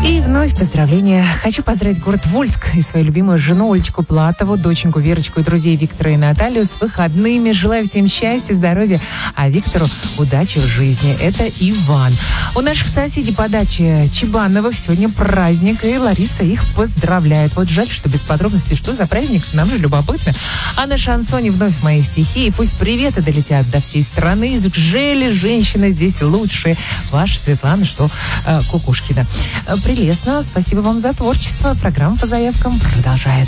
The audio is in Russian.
И вновь поздравления. Хочу поздравить город Вольск и свою любимую жену Олечку Платову, доченьку Верочку и друзей Виктора и Наталью с выходными. Желаю всем счастья, здоровья, а Виктору удачи в жизни. Это Иван. У наших соседей по даче Чебановых сегодня праздник, и Лариса их поздравляет. Вот жаль, что без подробностей, что за праздник, нам же любопытно. А на шансоне вновь мои стихи. И пусть приветы долетят до всей страны. Из Гжели женщина здесь лучшая. Ваша Светлана, что Кукушкина. Прелестно. Спасибо вам за творчество. Программа по заявкам продолжается.